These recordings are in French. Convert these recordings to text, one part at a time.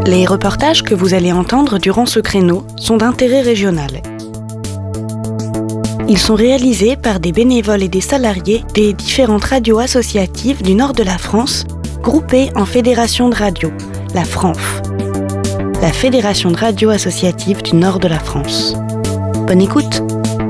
Les reportages que vous allez entendre durant ce créneau sont d'intérêt régional. Ils sont réalisés par des bénévoles et des salariés des différentes radios associatives du nord de la France, groupées en fédération de radio, la FRANF, la Fédération de radio associative du nord de la France. Bonne écoute!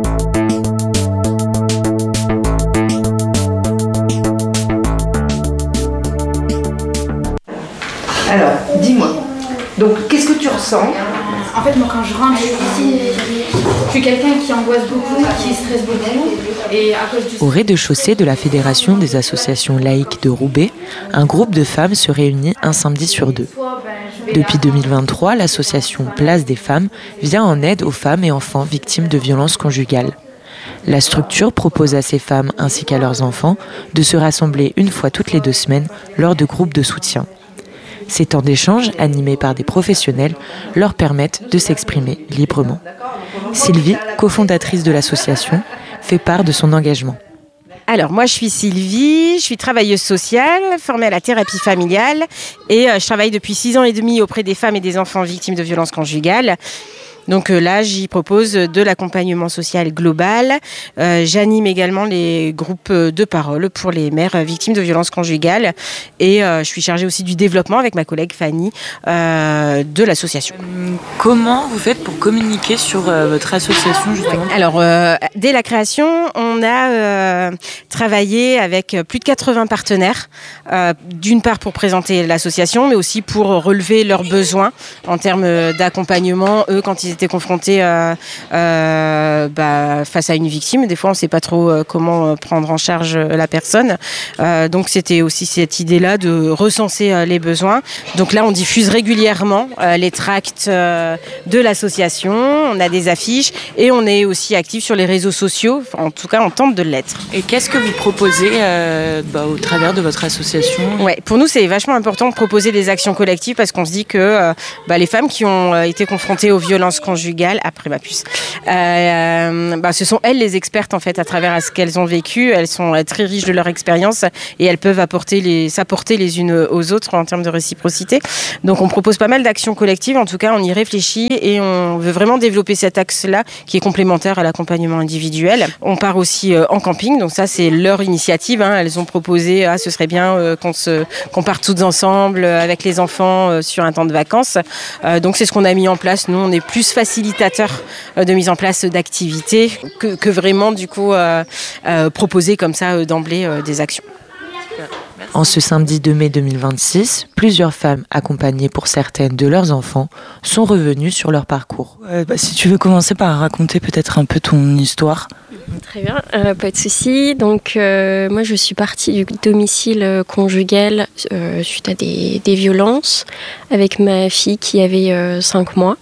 Alors, dis-moi, donc qu'est-ce que tu ressens ? En fait, moi, quand je rentre ici, je suis quelqu'un qui angoisse beaucoup, qui stresse beaucoup. Et à cause du... Au rez-de-chaussée de la Fédération des associations laïques de Roubaix, un groupe de femmes se réunit un samedi sur deux. Depuis 2023, l'association Place des femmes vient en aide aux femmes et enfants victimes de violences conjugales. La structure propose à ces femmes ainsi qu'à leurs enfants de se rassembler une fois toutes les 2 semaines lors de groupes de soutien. Ces temps d'échange, animés par des professionnels, leur permettent de s'exprimer librement. Sylvie, cofondatrice de l'association, fait part de son engagement. Alors, moi, je suis Sylvie, je suis travailleuse sociale, formée à la thérapie familiale et je travaille depuis 6 ans et demi auprès des femmes et des enfants victimes de violences conjugales. Donc là, j'y propose de l'accompagnement social global. J'anime également les groupes de parole pour les mères victimes de violences conjugales. Et je suis chargée aussi du développement avec ma collègue Fanny de l'association. Comment vous faites pour communiquer sur votre association justement ? Alors, dès la création, on a travaillé avec plus de 80 partenaires. D'une part pour présenter l'association, mais aussi pour relever leurs besoins en termes d'accompagnement, eux, quand ils étaient confrontés face à une victime. Des fois, on ne sait pas trop comment prendre en charge la personne. Donc, c'était aussi cette idée-là de recenser les besoins. Donc là, on diffuse régulièrement les tracts de l'association. On a des affiches et on est aussi actif sur les réseaux sociaux. En tout cas, on tente de l'être. Et qu'est-ce que vous proposez au travers de votre association ? Ouais, pour nous, c'est vachement important de proposer des actions collectives parce qu'on se dit que les femmes qui ont été confrontées aux violences conjugales, après ma puce, ce sont elles les expertes en fait à travers ce qu'elles ont vécu. Elles sont très riches de leur expérience et elles peuvent s'apporter les unes aux autres en termes de réciprocité. Donc on propose pas mal d'actions collectives, en tout cas on y réfléchit et on veut vraiment développer cet axe-là qui est complémentaire à l'accompagnement individuel. On part aussi en camping, donc ça c'est leur initiative. Elles ont proposé, ce serait bien qu'on parte toutes ensemble avec les enfants sur un temps de vacances. Donc c'est ce qu'on a mis en place. Nous on est plus facilitateurs de mise en place d'activités que vraiment du coup proposer comme ça d'emblée des actions. En ce samedi 2 mai 2026, plusieurs femmes, accompagnées pour certaines de leurs enfants, sont revenues sur leur parcours. Si tu veux commencer par raconter peut-être un peu ton histoire. Très bien, pas de souci. Donc moi je suis partie du domicile conjugal suite à des violences avec ma fille qui avait 5 mois.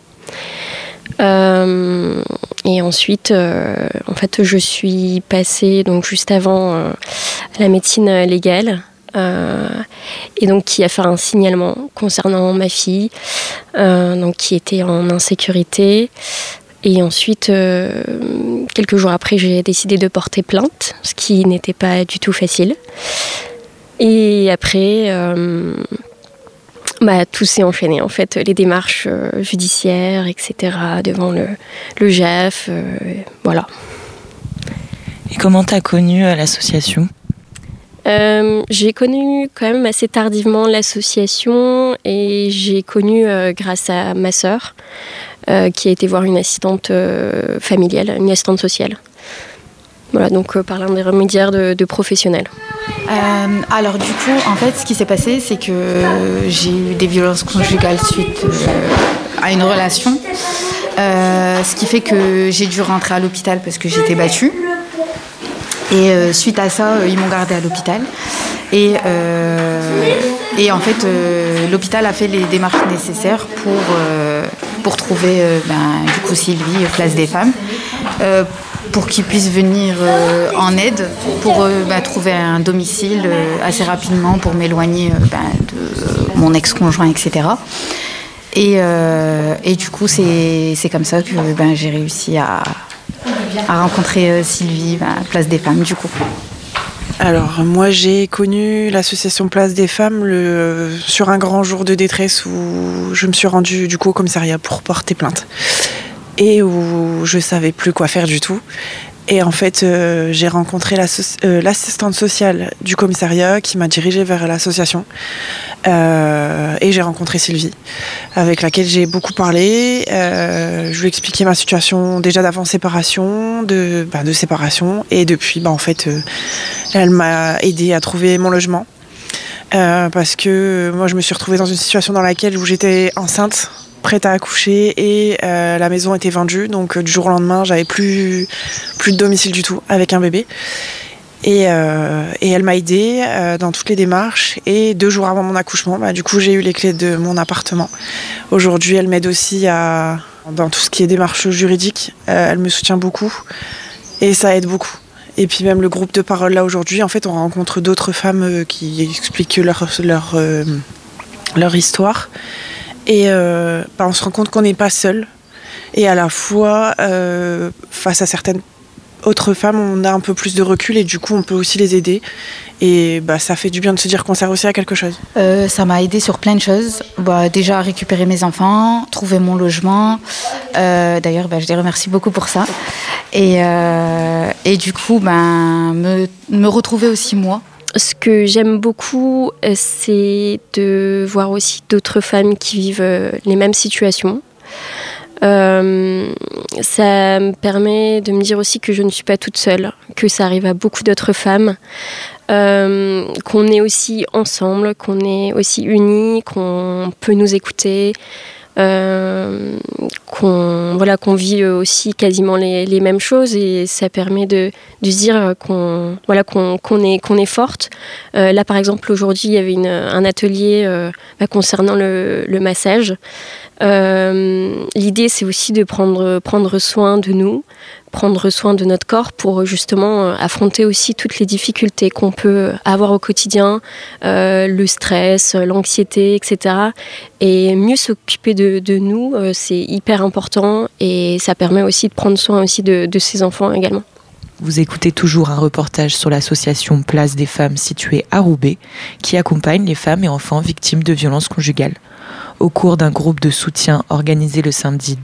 Et ensuite, je suis passée donc juste avant à la médecine légale. Et donc qui a fait un signalement concernant ma fille, qui était en insécurité. Et ensuite, quelques jours après, j'ai décidé de porter plainte, ce qui n'était pas du tout facile. Et après, tout s'est enchaîné en fait, les démarches judiciaires, etc. devant le JAF, voilà. Et comment t'as connu l'association ? J'ai connu quand même assez tardivement l'association et j'ai connu grâce à ma sœur qui a été voir une assistante familiale, une assistante sociale. Voilà, donc par l'intermédiaire de professionnels. Alors du coup, en fait, ce qui s'est passé, c'est que j'ai eu des violences conjugales suite à une relation. Ce qui fait que j'ai dû rentrer à l'hôpital parce que j'étais battue. Et suite à ça, ils m'ont gardée à l'hôpital. Et en fait, l'hôpital a fait les démarches nécessaires pour trouver du coup Sylvie, Place des femmes, pour qu'ils puissent venir en aide, pour trouver un domicile assez rapidement pour m'éloigner de mon ex-conjoint, etc. Et du coup, c'est comme ça que j'ai réussi à rencontrer Sylvie, Place des femmes, du coup. Alors moi j'ai connu l'association Place des Femmes sur un grand jour de détresse où je me suis rendue du coup au commissariat pour porter plainte et où je savais plus quoi faire du tout. Et en fait j'ai rencontré l'assistante sociale du commissariat qui m'a dirigée vers l'association et j'ai rencontré Sylvie avec laquelle j'ai beaucoup parlé. Je lui ai expliqué ma situation déjà d'avant séparation, de séparation, et depuis en fait elle m'a aidée à trouver mon logement parce que moi je me suis retrouvée dans une situation dans laquelle où j'étais enceinte, prête à accoucher, et la maison était vendue, donc du jour au lendemain j'avais plus de domicile du tout avec un bébé, et elle m'a aidée dans toutes les démarches, et 2 jours avant mon accouchement du coup j'ai eu les clés de mon appartement. Aujourd'hui elle m'aide aussi dans tout ce qui est démarche juridique, elle me soutient beaucoup et ça aide beaucoup. Et puis même le groupe de parole là aujourd'hui, en fait on rencontre d'autres femmes qui expliquent leur histoire. Et on se rend compte qu'on n'est pas seul. Et à la fois, face à certaines autres femmes, on a un peu plus de recul et du coup, on peut aussi les aider. Et ça fait du bien de se dire qu'on sert aussi à quelque chose. Ça m'a aidée sur plein de choses. Déjà, récupérer mes enfants, trouver mon logement. D'ailleurs, je les remercie beaucoup pour ça. Et du coup, me retrouver aussi moi. Ce que j'aime beaucoup, c'est de voir aussi d'autres femmes qui vivent les mêmes situations. Ça me permet de me dire aussi que je ne suis pas toute seule, que ça arrive à beaucoup d'autres femmes, qu'on est aussi ensemble, qu'on est aussi unis, qu'on peut nous écouter, qu'on vit aussi quasiment les mêmes choses, et ça permet de se dire qu'on est forte. Là par exemple aujourd'hui il y avait un atelier concernant le massage. L'idée c'est aussi de prendre soin de nous, prendre soin de notre corps pour justement affronter aussi toutes les difficultés qu'on peut avoir au quotidien, le stress, l'anxiété, etc. Et mieux s'occuper de nous, c'est hyper important, et ça permet aussi de prendre soin aussi de ses enfants également. Vous écoutez toujours un reportage sur l'association Place des Femmes située à Roubaix, qui accompagne les femmes et enfants victimes de violences conjugales. Au cours d'un groupe de soutien organisé le samedi